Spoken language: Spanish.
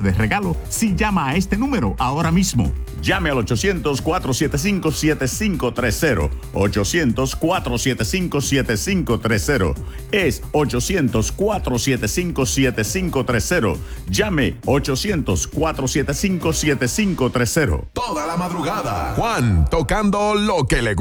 sorpresa de regalo si llama a este número ahora mismo. Llame al 800-475-7530. 800-475-7530. Es 800-475-7530. Llame 800-475-7530. Toda la madrugada. Juan tocando lo que le gusta.